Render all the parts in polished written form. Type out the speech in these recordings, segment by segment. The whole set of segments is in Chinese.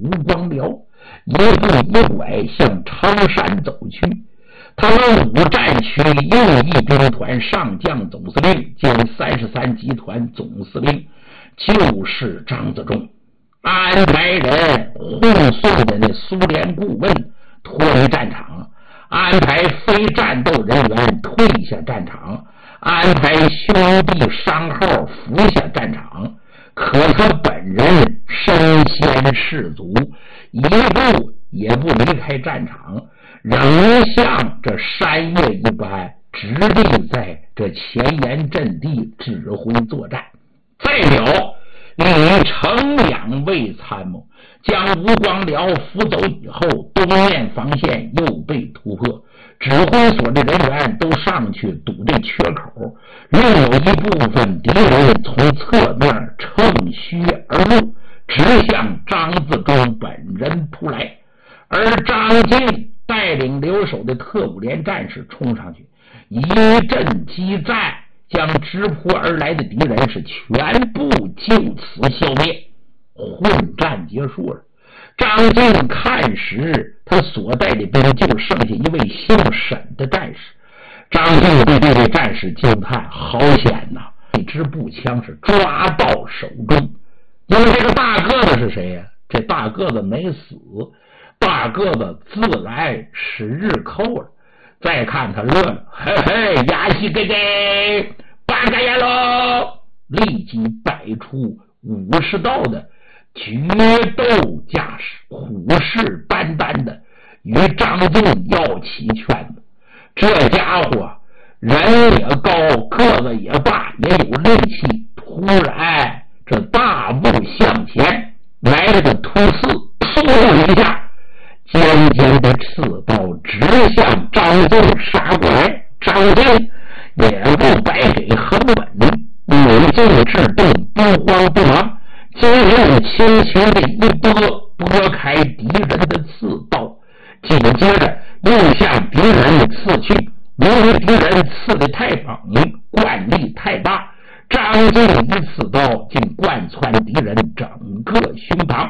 吴光辽，一步一拐向常山走去。他们五战区右翼兵团上将总司令兼33集团总司令就是张自忠，安排人护送的那苏联顾问脱离战场，安排非战斗人员退下战场，安排兄弟伤号服下战场。可他本人身先士卒，一步也不离开战场，仍像这山岳一般直立在这前沿阵地指挥作战。再了，李成两位参谋将吴光辽扶走以后，东面防线又被突破，指挥所的人员都上去堵这缺口，另有一部分敌人从侧面乘虚而入，直向张自忠本人扑来。而张静带领留守的特务连战士冲上去，一阵激战，将直扑而来的敌人是全部就此消灭。混战结束了，张静看时，他所带的兵就剩下一位姓沈的战士。张静对这位战士惊叹：好险呐！一支步枪是抓到手中。因为这个大个子是谁呀？这大个子没死，大个子自然是日寇了。再看他乐了，嘿嘿，亚西给给，八嘎呀喽！立即摆出50道的决斗架势，虎视眈眈的与张纵要起拳子。这家伙人也高，个子也大，也有力气。突然这大步向前来了个突刺，噗一下，尖尖的刺刀直向张纵杀过来。张纵也不白给很稳，有静制动，不慌不忙，就用轻轻的一拨开敌人的刺刀，紧接着又向敌人刺去。由于敌人刺得太猛，惯力太大，张纵一刺刀竟贯穿敌人整个胸膛。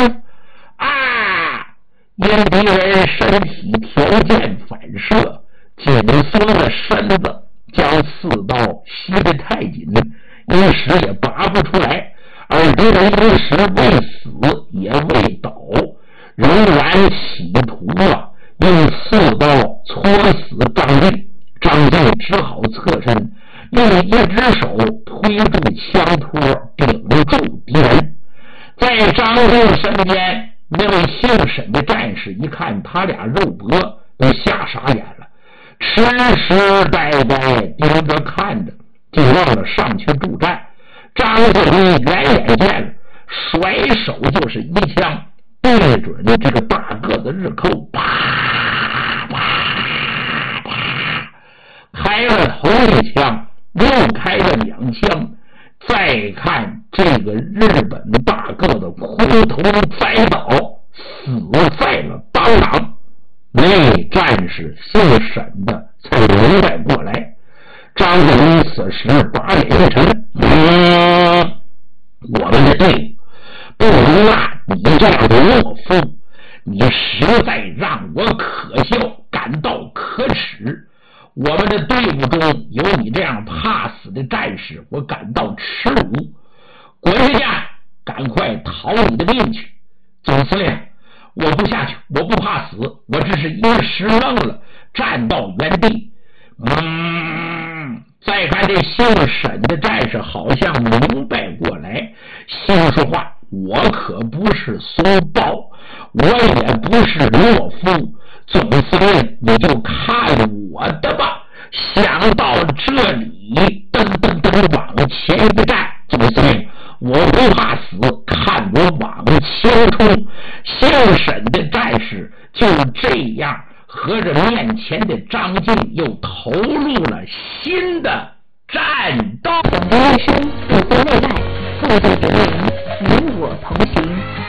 因敌人身体条件反射，紧缩了身子，将刺刀吸得太紧，一时也拔不出来。而敌人一时未死也未倒，仍然企图用刺刀戳死张纵。张纵只好侧身，用一只手推住枪托，顶住敌人。在张纵身边，那位姓沈的战士一看他俩肉搏，都吓傻眼了，痴痴呆呆盯着看着，就忘了上去助战。张纵远远见了，甩手就是一枪，对准了这个大个子日寇，啪啪啪，开了头一枪，又开了2枪。再看这个日本的大个子扑头栽倒，死在了当场。那战士姓沈的才明白过来。张自忠此时把脸一沉，我们的队伍不容纳你这样的懦夫，你实在让我可笑，感到可耻。我们的队伍中有你这样怕死的战士，我感到耻辱。滚下去，赶快逃你的命去！总司令，我不下去，我不怕死，我只是一时愣了，站到原地。再看这姓沈的战士好像明白过来，心说话，我可不是松豹，我也不是懦夫，总司令你就看我的吧。想到这里，噔噔噔往前一站，总司令我不怕死，看我往前冲。姓沈的战士就这样和着面前的张静又投入了新的战斗。 本人生死在内外，复对敌人，与我同行。